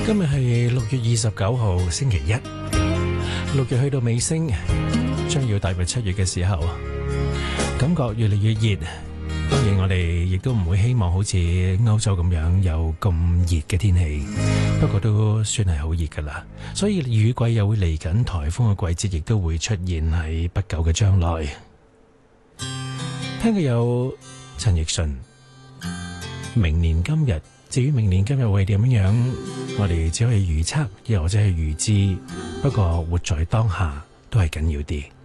今日係6月29號星期一，6月去到尾聲，將要踏入7月嘅時候，感覺越嚟越熱。當然我哋亦都唔會希望好似歐洲咁樣有咁熱嘅天氣，不過都算係好熱噶啦。所以雨季又會嚟緊，颱風嘅季節亦都會出現喺不久嘅將來。聽佢有陳奕迅，明年今日，至於明年今日會點樣，我哋只可以預測，又或者係預知。不過活在當下都係緊要啲。